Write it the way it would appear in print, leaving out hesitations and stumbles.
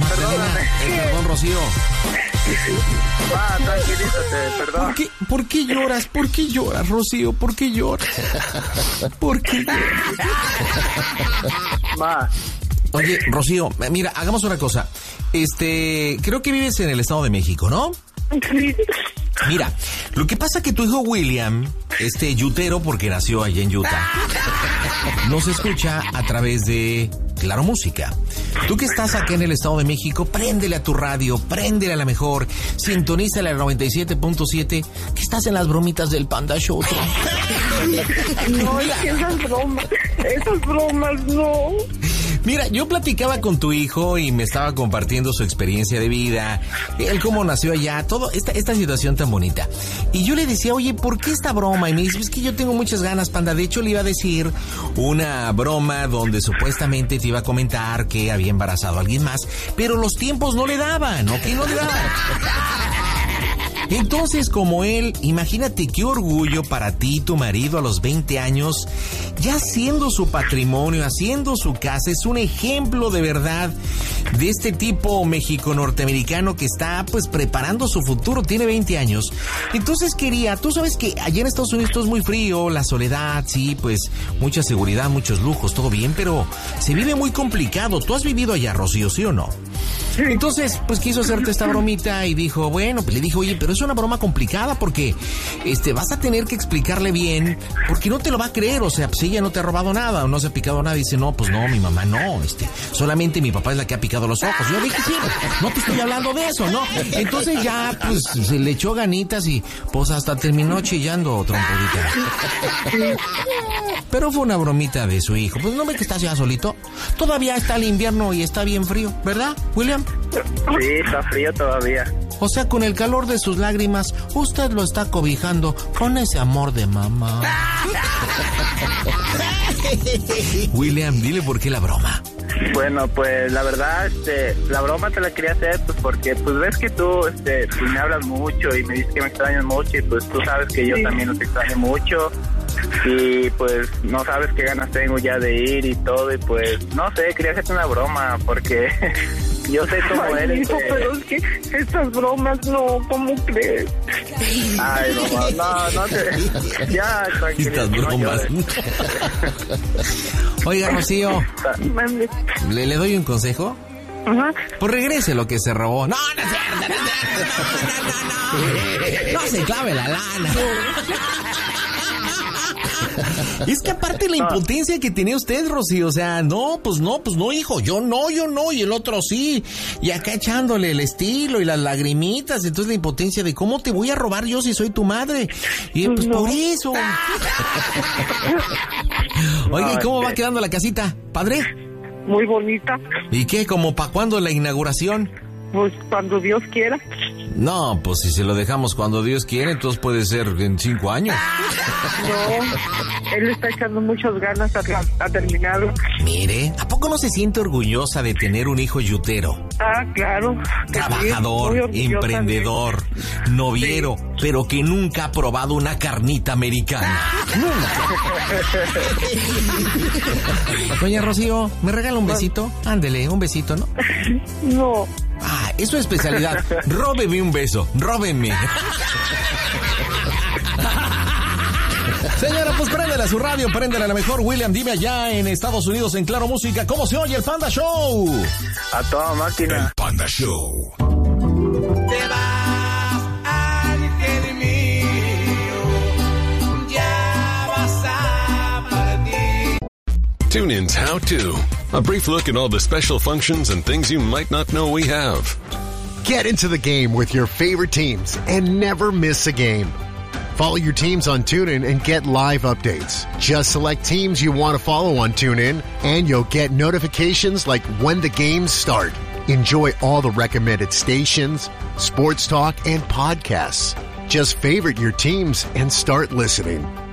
Perdón, Rocío. Tranquilízate, perdón. ¿Por qué lloras? ¿Por qué lloras, Rocío? ¿Por qué lloras? ¿Por qué lloras? Ma. Oye, Rocío, mira, hagamos una cosa. Creo que vives en el Estado de México, ¿no? Sí. Mira, lo que pasa es que tu hijo William, yutero porque nació allá en Utah, nos escucha a través de Claro Música. Tú que estás acá en el Estado de México, préndele a tu radio, préndele a la mejor, sintonízale al 97.7, que estás en las bromitas del Panda Show. No, es que esas bromas, no. Mira, yo platicaba con tu hijo y me estaba compartiendo su experiencia de vida, él cómo nació allá, todo esta situación tan bonita. Y yo le decía, oye, ¿por qué esta broma? Y me dice, es que yo tengo muchas ganas, Panda. De hecho, le iba a decir una broma donde supuestamente te iba a comentar que había embarazado a alguien más, pero los tiempos no le daban, ¿no? Que no le daban. Entonces, como él, imagínate qué orgullo para ti, tu marido a los 20 años, ya haciendo su patrimonio, haciendo su casa, es un ejemplo de verdad de este tipo México-norteamericano que está pues preparando su futuro, tiene 20 años. Entonces tú sabes que allá en Estados Unidos todo es muy frío, la soledad, sí, pues mucha seguridad, muchos lujos, todo bien, pero se vive muy complicado. ¿Tú has vivido allá, Rocío, sí o no? Entonces, pues quiso hacerte esta bromita y dijo, bueno, pues le dijo, oye, pero es una broma complicada porque vas a tener que explicarle bien, porque no te lo va a creer, o sea, pues ella no te ha robado nada o no se ha picado nada. Y dice, no, pues no, mi mamá no, solamente mi papá es la que ha picado los ojos. Yo dije, sí, no te estoy hablando de eso, ¿no? Entonces ya, pues, se le echó ganitas y pues hasta terminó chillando trompudita. Pero fue una bromita de su hijo. Pues no ve que estás ya solito. Todavía está el invierno y está bien frío, ¿verdad, William? Sí, está frío todavía. O sea, con el calor de sus lágrimas, usted lo está cobijando con ese amor de mamá. William, dile por qué la broma. Bueno, pues la verdad, la broma te la quería hacer pues porque pues ves que tú pues, me hablas mucho y me dices que me extrañas mucho y pues tú sabes que yo también los extraño mucho y pues no sabes qué ganas tengo ya de ir y todo y pues no sé, quería hacerte una broma porque yo sé cómo eres. Hijo, pero es que estas bromas no, ¿cómo crees? Ay, no te... Ya, tranquilo. Estas bromas. Oiga, Rocío, ¿le doy un consejo? Ajá. Pues regrese lo que se robó. No es cierto, no se clave la lana. Es que aparte la impotencia que tenía usted, Rocío, o sea, no, hijo, yo no, y el otro sí, y acá echándole el estilo y las lagrimitas, entonces la impotencia de cómo te voy a robar yo si soy tu madre, y pues no. Por eso. Oiga, ¿y cómo va quedando la casita, padre? Muy bonita. ¿Y qué, como para cuándo la inauguración? Pues cuando Dios quiera. No, pues si se lo dejamos cuando Dios quiere, entonces puede ser en 5 años. No, él está echando muchas ganas a terminarlo. Mire, ¿a poco no se siente orgullosa de tener un hijo yutero? Ah, claro. Trabajador, emprendedor, noviero, sí, pero que nunca ha probado una carnita americana. Doña Rocío, ¿me regala un besito? Ándele, un besito, ¿no? No. Ah, es su especialidad. Róbeme un beso, róbenme. Señora, pues préndela a su radio, préndela a la mejor. William, dime allá en Estados Unidos, en Claro Música, ¿cómo se oye el Panda Show? A toda máquina. El Panda Show. Te vas, ángel mío, ya vas a partir. TuneIn's How To. A brief look at all the special functions and things you might not know we have. Get into the game with your favorite teams and never miss a game. Follow your teams on TuneIn and get live updates. Just select teams you want to follow on TuneIn, and you'll get notifications like when the games start. Enjoy all the recommended stations, sports talk, and podcasts. Just favorite your teams and start listening.